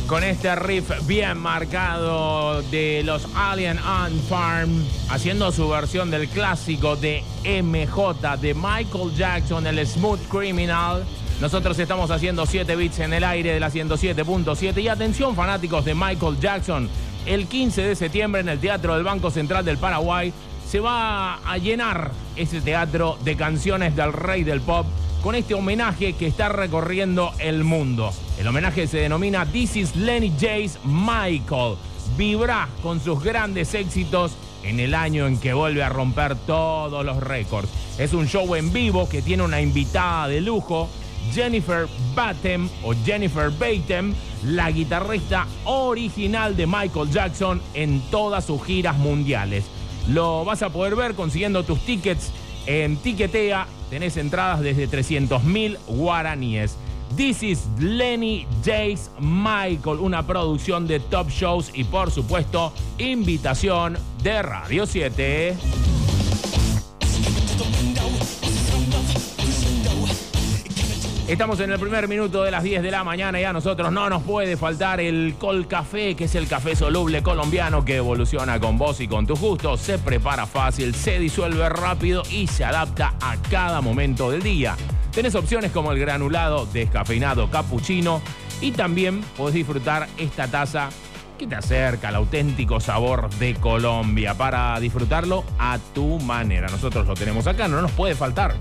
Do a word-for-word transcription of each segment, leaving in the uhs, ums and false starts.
Con este riff bien marcado de los Alien Ant Farm, haciendo su versión del clásico de M J de Michael Jackson, el Smooth Criminal. Nosotros estamos haciendo siete bits en el aire de la ciento siete punto siete. Y atención, fanáticos de Michael Jackson, el quince de septiembre en el Teatro del Banco Central del Paraguay se va a llenar ese teatro de canciones del rey del pop, con este homenaje que está recorriendo el mundo. El homenaje se denomina This is Lenny Jace Michael. Vibrá con sus grandes éxitos en el año en que vuelve a romper todos los récords. Es un show en vivo que tiene una invitada de lujo, Jennifer Batem o Jennifer Batem, la guitarrista original de Michael Jackson en todas sus giras mundiales. Lo vas a poder ver consiguiendo tus tickets en Tiquetea. Tenés entradas desde trescientos mil guaraníes. This is Lenny Jace Michael, una producción de Top Shows y, por supuesto, invitación de Radio siete. Estamos en el primer minuto de las diez de la mañana y a nosotros no nos puede faltar el Colcafé, que es el café soluble colombiano que evoluciona con vos y con tus gustos. Se prepara fácil, se disuelve rápido y se adapta a cada momento del día. Tenés opciones como el granulado descafeinado cappuccino y también podés disfrutar esta taza que te acerca al auténtico sabor de Colombia para disfrutarlo a tu manera. Nosotros lo tenemos acá, no nos puede faltar.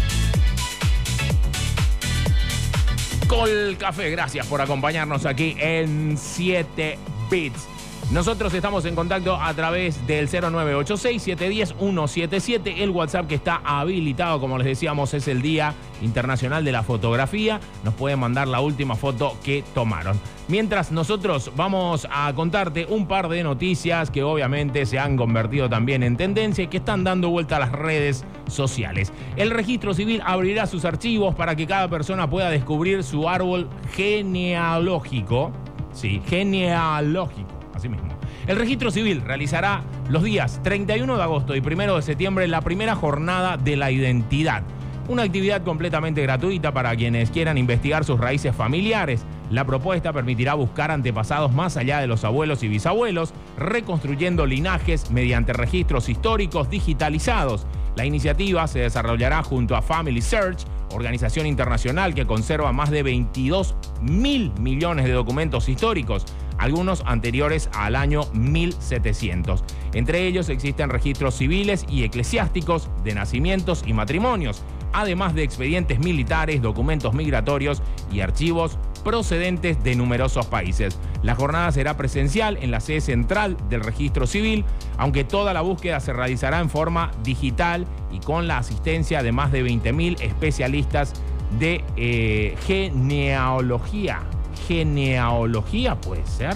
Colcafé, gracias por acompañarnos aquí en siete bits. Nosotros estamos en contacto a través del cero nueve ocho seis, siete uno cero, uno siete siete. El WhatsApp que está habilitado, como les decíamos, es el Día Internacional de la Fotografía. Nos pueden mandar la última foto que tomaron. Mientras nosotros vamos a contarte un par de noticias que obviamente se han convertido también en tendencia y que están dando vuelta a las redes sociales. El Registro Civil abrirá sus archivos para que cada persona pueda descubrir su árbol genealógico. Sí, genealógico. Así mismo. El Registro Civil realizará los días treinta y uno de agosto y primero de septiembre la primera jornada de la identidad. Una actividad completamente gratuita para quienes quieran investigar sus raíces familiares. La propuesta permitirá buscar antepasados más allá de los abuelos y bisabuelos, reconstruyendo linajes mediante registros históricos digitalizados. La iniciativa se desarrollará junto a Family Search, organización internacional que conserva más de veintidós mil millones de documentos históricos, algunos anteriores al año mil setecientos. Entre ellos existen registros civiles y eclesiásticos de nacimientos y matrimonios, además de expedientes militares, documentos migratorios y archivos procedentes de numerosos países. La jornada será presencial en la sede central del Registro Civil, aunque toda la búsqueda se realizará en forma digital y con la asistencia de más de veinte mil especialistas de eh, genealogía. Genealogía puede ser.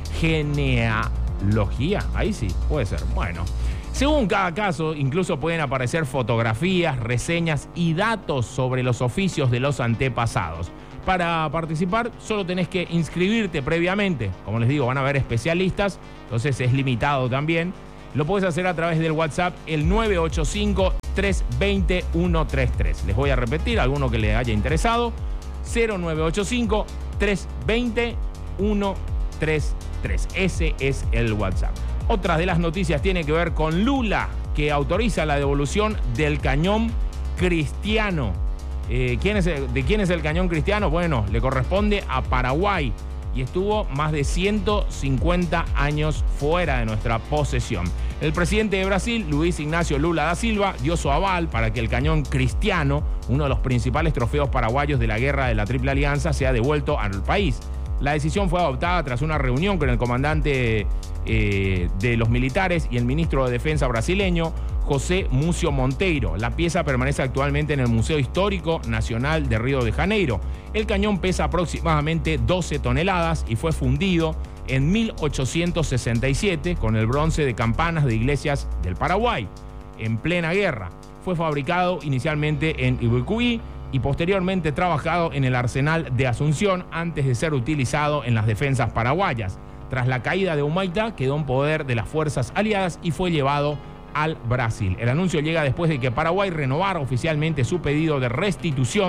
Genealogía, ahí sí, puede ser. Bueno, según cada caso, incluso pueden aparecer fotografías, reseñas y datos sobre los oficios de los antepasados. Para participar solo tenés que inscribirte previamente. Como les digo, van a haber especialistas, entonces es limitado también. Lo puedes hacer a través del WhatsApp, el nueve ocho cinco, tres dos cero, uno tres tres. Les voy a repetir, alguno que le haya interesado, cero nueve ocho cinco, tres dos cero, uno tres tres. Ese es el WhatsApp. Otra de las noticias tiene que ver con Lula, que autoriza la devolución del cañón cristiano. Eh, ¿quién es el, ¿De quién es el cañón cristiano? Bueno, le corresponde a Paraguay y estuvo más de ciento cincuenta años fuera de nuestra posesión. El presidente de Brasil, Luis Ignacio Lula da Silva, dio su aval para que el cañón cristiano, uno de los principales trofeos paraguayos de la guerra de la Triple Alianza, sea devuelto al país. La decisión fue adoptada tras una reunión con el comandante eh, de los militares y el ministro de Defensa brasileño, José Múcio Monteiro. La pieza permanece actualmente en el Museo Histórico Nacional de Río de Janeiro. El cañón pesa aproximadamente doce toneladas y fue fundido en mil ochocientos sesenta y siete con el bronce de campanas de iglesias del Paraguay. En plena guerra, fue fabricado inicialmente en Ibucuí y posteriormente trabajado en el arsenal de Asunción antes de ser utilizado en las defensas paraguayas. Tras la caída de Humaitá, quedó en poder de las fuerzas aliadas y fue llevado al Brasil. El anuncio llega después de que Paraguay renovara oficialmente su pedido de restitución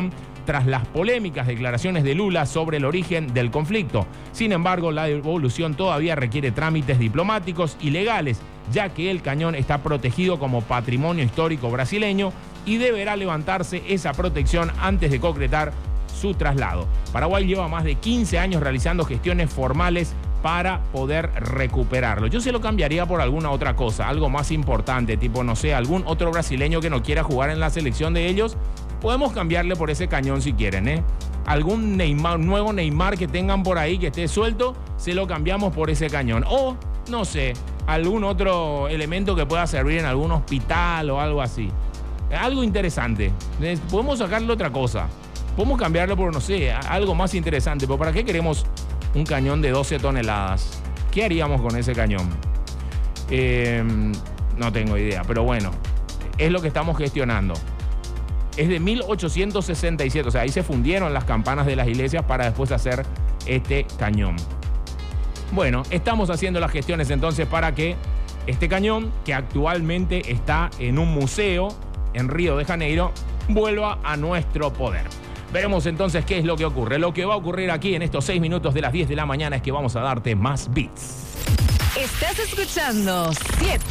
tras las polémicas declaraciones de Lula sobre el origen del conflicto. Sin embargo, la devolución todavía requiere trámites diplomáticos y legales, ya que el cañón está protegido como patrimonio histórico brasileño y deberá levantarse esa protección antes de concretar su traslado. Paraguay lleva más de quince años realizando gestiones formales para poder recuperarlo. Yo se lo cambiaría por alguna otra cosa, algo más importante, tipo, no sé, algún otro brasileño que no quiera jugar en la selección de ellos. Podemos cambiarle por ese cañón si quieren, ¿eh? Algún Neymar, nuevo Neymar que tengan por ahí que esté suelto, se lo cambiamos por ese cañón. O, no sé, algún otro elemento que pueda servir en algún hospital o algo así. Algo interesante. Podemos sacarle otra cosa. Podemos cambiarlo por, no sé, algo más interesante. Pero ¿para qué queremos un cañón de doce toneladas? ¿Qué haríamos con ese cañón? Eh, no tengo idea, pero bueno, es lo que estamos gestionando. Es de mil ochocientos sesenta y siete, o sea, ahí se fundieron las campanas de las iglesias para después hacer este cañón. Bueno, estamos haciendo las gestiones entonces para que este cañón, que actualmente está en un museo en Río de Janeiro, vuelva a nuestro poder. Veremos entonces qué es lo que ocurre. Lo que va a ocurrir aquí en estos seis minutos de las diez de la mañana es que vamos a darte más beats. Estás escuchando siete.